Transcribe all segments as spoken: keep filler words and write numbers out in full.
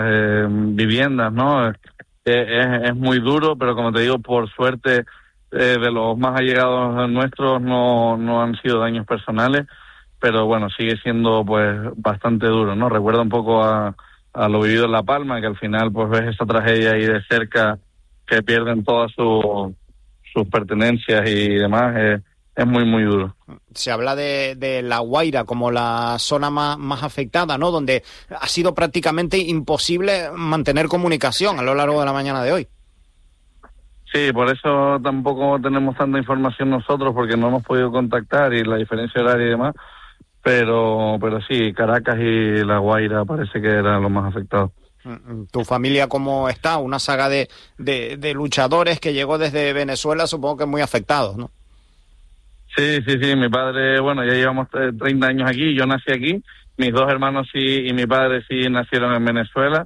eh, viviendas, ¿no? Es, es, es muy duro, pero como te digo, por suerte eh, de los más allegados nuestros no, no han sido daños personales, pero bueno, sigue siendo pues bastante duro, ¿no? Recuerda un poco a, a lo vivido en La Palma, que al final pues ves esa tragedia ahí de cerca, que pierden todas su, sus pertenencias y demás. Eh, es muy, muy duro. Se habla de, de La Guaira como la zona más, más afectada, ¿no? Donde ha sido prácticamente imposible mantener comunicación a lo largo de la mañana de hoy. Sí, por eso tampoco tenemos tanta información nosotros, porque no hemos podido contactar y la diferencia horaria y demás, pero pero sí, Caracas y La Guaira parece que eran los más afectados. ¿Tu familia cómo está? Una saga de, de, de luchadores que llegó desde Venezuela, supongo que muy afectados, ¿no? Sí, sí, sí, mi padre, bueno, ya llevamos treinta años aquí, yo nací aquí, mis dos hermanos sí y mi padre sí nacieron en Venezuela,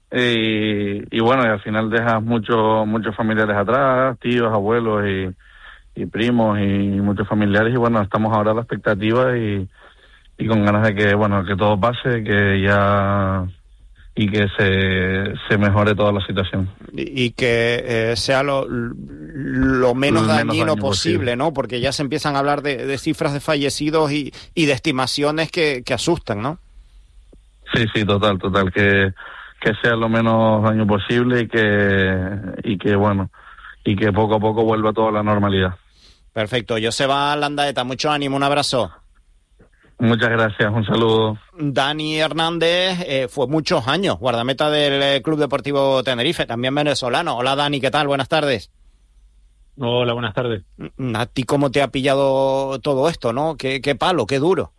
y, y bueno, y al final dejas muchos muchos familiares atrás, tíos, abuelos y, y primos y muchos familiares, y bueno, estamos ahora a la expectativa y, y con ganas de que, bueno, que todo pase, que ya... y que se, se mejore toda la situación. Y, y que eh, sea lo, lo menos lo dañino menos posible, posible, ¿no? Porque ya se empiezan a hablar de, de cifras de fallecidos y, y de estimaciones que, que asustan, ¿no? Sí, sí, total, total, que, que sea lo menos daño posible y que, y que, bueno, y que poco a poco vuelva toda la normalidad. Perfecto. Joseba Landaeta, mucho ánimo, un abrazo. Muchas gracias, un saludo. Dani Hernández eh, fue muchos años guardameta del eh, Club Deportivo Tenerife, también venezolano. Hola Dani, ¿qué tal? Buenas tardes. Hola, buenas tardes. ¿A ti cómo te ha pillado todo esto, no? Qué, qué palo, qué duro.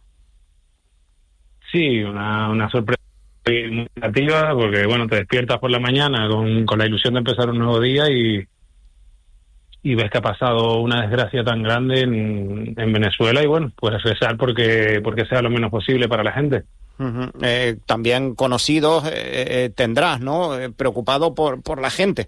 Sí, una, una sorpresa muy negativa, porque bueno, te despiertas por la mañana con, con la ilusión de empezar un nuevo día y y ves que ha pasado una desgracia tan grande en, en Venezuela y bueno, pues rezar porque porque sea lo menos posible para la gente. Uh-huh. Eh, también conocidos eh, eh, tendrás, ¿no? Eh, preocupado por, por la gente.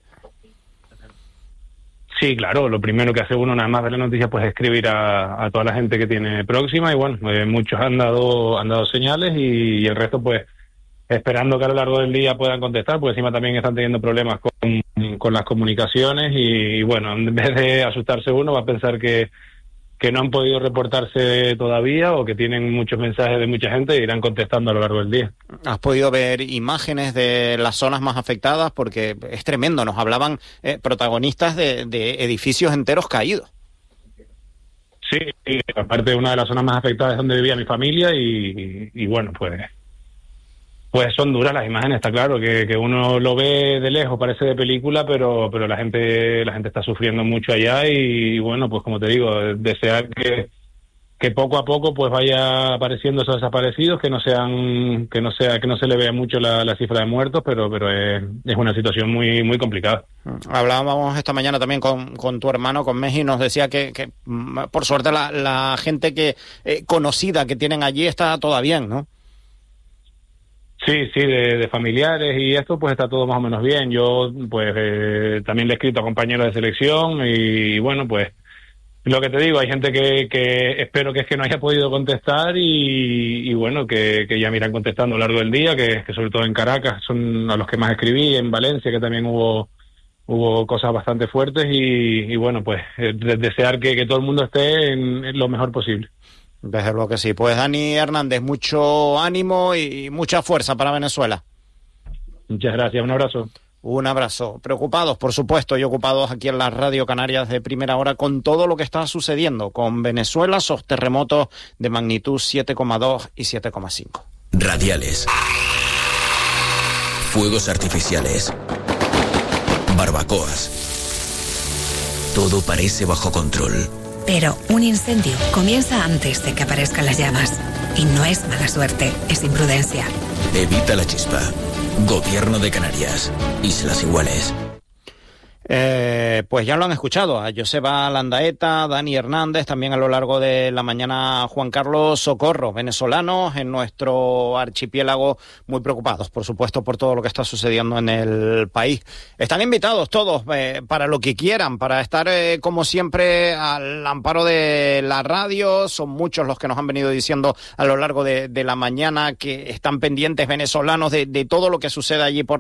Sí, claro, lo primero que hace uno nada más ver la noticia pues es escribir a, a toda la gente que tiene próxima y bueno, eh, muchos han dado, han dado señales y, y el resto pues esperando que a lo largo del día puedan contestar, porque encima también están teniendo problemas con, con las comunicaciones y, y bueno, en vez de asustarse uno va a pensar que, que no han podido reportarse todavía o que tienen muchos mensajes de mucha gente e irán contestando a lo largo del día. ¿Has podido ver imágenes de las zonas más afectadas? Porque es tremendo, nos hablaban eh, protagonistas de, de edificios enteros caídos. Sí, y aparte una de las zonas más afectadas es donde vivía mi familia y, y, y bueno, pues... Pues son duras las imágenes, está claro, que, que uno lo ve de lejos, parece de película, pero pero la gente la gente está sufriendo mucho allá y, y bueno, pues como te digo, desear que, que poco a poco pues vaya apareciendo esos desaparecidos, que no sean que no sea que no se le vea mucho la, la cifra de muertos, pero pero es, es una situación muy muy complicada. Hablábamos esta mañana también con, con tu hermano, con Meji, y nos decía que, que por suerte la, la gente que eh, conocida que tienen allí está toda bien, ¿no? Sí, sí, de, de familiares y esto pues está todo más o menos bien. Yo pues eh, también le he escrito a compañeros de selección y, y bueno, pues lo que te digo, hay gente que, que espero que es que no haya podido contestar y, y bueno, que, que ya me irán contestando a lo largo del día, que, que sobre todo en Caracas son a los que más escribí, en Valencia que también hubo hubo cosas bastante fuertes y, y bueno, pues eh, desear que, que todo el mundo esté en, en lo mejor posible. Desde luego que sí. Pues Dani Hernández, mucho ánimo y mucha fuerza para Venezuela. Muchas gracias, un abrazo. Un abrazo. Preocupados, por supuesto, y ocupados aquí en la Radio Canarias de Primera Hora con todo lo que está sucediendo con Venezuela, esos terremotos de magnitud siete coma dos y siete coma cinco. Radiales. Fuegos artificiales. Barbacoas. Todo parece bajo control. Pero un incendio comienza antes de que aparezcan las llamas. Y no es mala suerte, es imprudencia. Evita la chispa. Gobierno de Canarias. Islas Iguales. Eh, pues ya lo han escuchado, a Joseba Landaeta, Dani Hernández, también a lo largo de la mañana Juan Carlos Socorro, venezolanos en nuestro archipiélago, muy preocupados, por supuesto, por todo lo que está sucediendo en el país. Están invitados todos eh, para lo que quieran, para estar eh, como siempre al amparo de la radio. Son muchos los que nos han venido diciendo a lo largo de, de la mañana que están pendientes venezolanos de, de todo lo que sucede allí por